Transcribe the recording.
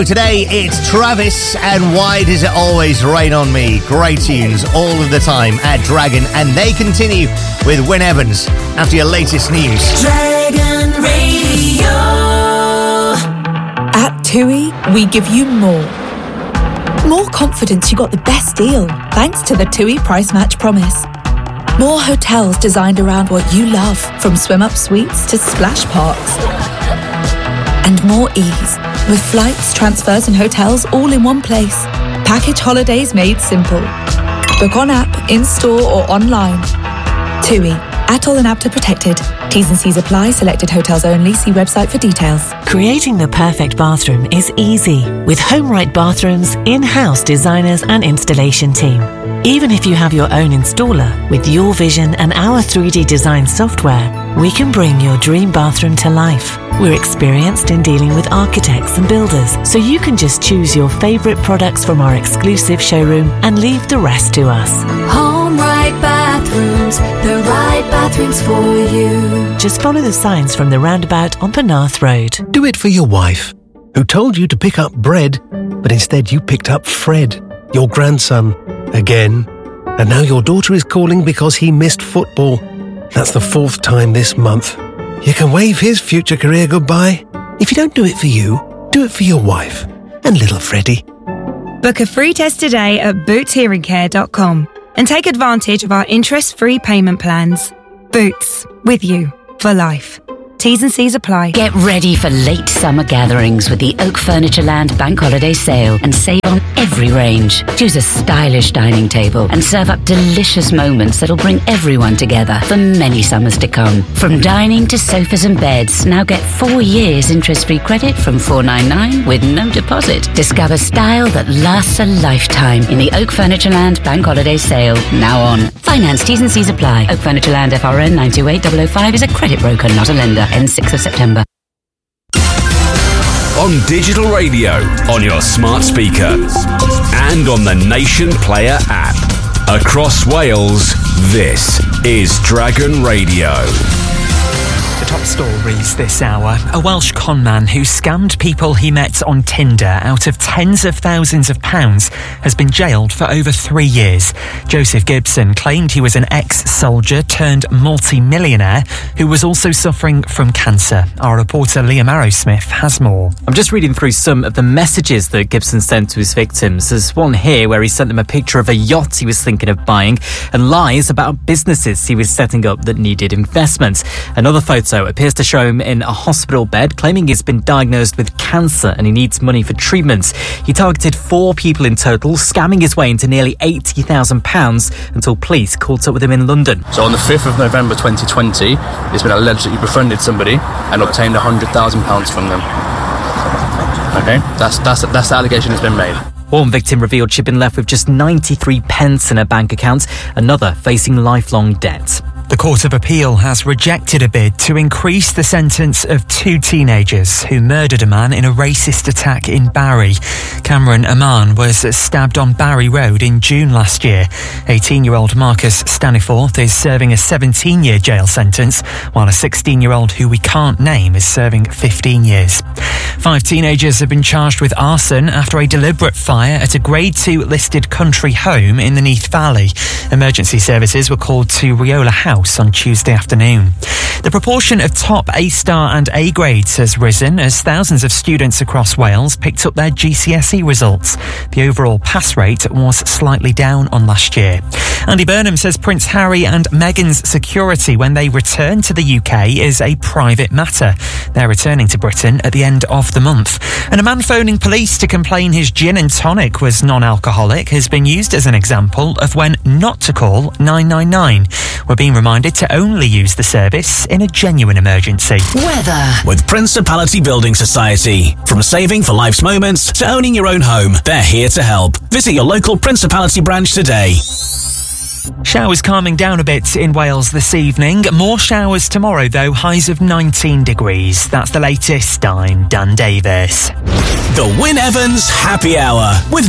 Today it's Travis and Why Does It Always Rain on Me? Great tunes all of the time at Dragon, and they continue with Wyn Evans after your latest news. Dragon Radio. At TUI, we give you more. More confidence you got the best deal thanks to the TUI Price Match Promise. More hotels designed around what you love, from swim-up suites to splash parks. And more ease, with flights, transfers and hotels all in one place. Package holidays made simple. Book on app, in-store or online. TUI. ATOL and APTA protected. T's and C's apply. Selected hotels only. See website for details. Creating the perfect bathroom is easy with HomeRight Bathrooms' in-house designers and installation team. Even if you have your own installer, with your vision and our 3D design software, we can bring your dream bathroom to life. We're experienced in dealing with architects and builders, so you can just choose your favourite products from our exclusive showroom and leave the rest to us. HomeRight Bathrooms, the right bathrooms for you. Just follow the signs from the roundabout on Penarth Road. Do it for your wife, who told you to pick up bread, but instead you picked up Fred, your grandson, again. And now your daughter is calling because he missed football. That's the 4th time this month. You can wave his future career goodbye. If you don't do it for you, do it for your wife and little Freddie. Book a free test today at bootshearingcare.com and take advantage of our interest-free payment plans. Boots, with you for life. T's and C's apply. Get ready for late summer gatherings with the Oak Furnitureland Bank Holiday Sale and save on every range. Choose a stylish dining table and serve up delicious moments that'll bring everyone together for many summers to come. From dining to sofas and beds, now get 4 years interest-free credit from $4.99 with no deposit. Discover style that lasts a lifetime in the Oak Furnitureland Bank Holiday Sale, now on. Finance T's and C's apply. Oak Furnitureland FRN 928005 is a credit broker, not a lender. Ends 6th of September. On digital radio, on your smart speaker, and on the Nation Player app. Across Wales, this is Dragon Radio. The top stories this hour. A Welsh conman who scammed people he met on Tinder out of tens of thousands of pounds has been jailed for over 3 years. Joseph Gibson claimed he was an ex-soldier turned multi-millionaire who was also suffering from cancer. Our reporter Liam Arrowsmith has more. I'm just reading through some of the messages that Gibson sent to his victims. There's one here where he sent them a picture of a yacht he was thinking of buying and lies about businesses he was setting up that needed investment. Another photo appears to show him in a hospital bed, claiming he's been diagnosed with cancer and he needs money for treatment. He targeted 4 people in total, scamming his way into nearly £80,000 until police caught up with him in London. So on the 5th of November 2020, it's been alleged that you befriended somebody and obtained £100,000 from them. Okay, that's the allegation that's been made. One victim revealed she'd been left with just 93 pence in her bank account, another facing lifelong debt. The Court of Appeal has rejected a bid to increase the sentence of 2 teenagers who murdered a man in a racist attack in Barry. Cameron Aman was stabbed on Barry Road in June last year. 18-year-old Marcus Staniforth is serving a 17-year jail sentence, while a 16-year-old who we can't name is serving 15 years. 5 teenagers have been charged with arson after a deliberate fire at a Grade 2 listed country home in the Neath Valley. Emergency services were called to Riola House on Tuesday afternoon. The proportion of top A-star and A grades has risen as thousands of students across Wales picked up their GCSE results. The overall pass rate was slightly down on last year. Andy Burnham says Prince Harry and Meghan's security when they return to the UK is a private matter. They're returning to Britain at the end of the month. And a man phoning police to complain his gin and tonic was non-alcoholic has been used as an example of when not to call 999. We're being reminded to only use the service in a genuine emergency. Weather with Principality Building Society. From saving for life's moments to owning your own home, they're here to help. Visit your local Principality branch today. Showers calming down a bit in Wales this evening. More showers tomorrow, though. Highs of 19 degrees. That's the latest. I'm Dan Davis. The Wyn Evans Happy Hour with